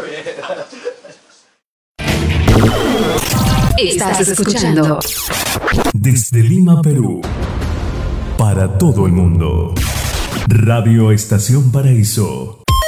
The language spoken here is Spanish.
Estás escuchando desde Lima, Perú, para todo el mundo. Radio Estación Paraíso